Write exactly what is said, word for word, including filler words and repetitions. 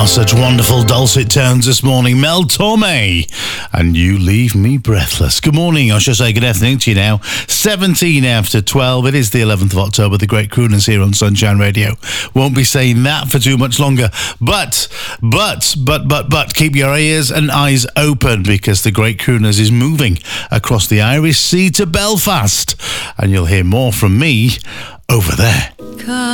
Ah, such wonderful dulcet tones this morning. Mel Torme, and You Leave Me Breathless. Good morning, I should say good afternoon to you now. seventeen after twelve. It is the eleventh of October. The Great Crooners here on Sunshine Radio. Won't be saying that for too much longer. But, but, but, but, but, keep your ears and eyes open, because the Great Crooners is moving across the Irish Sea to Belfast. And you'll hear more from me over there.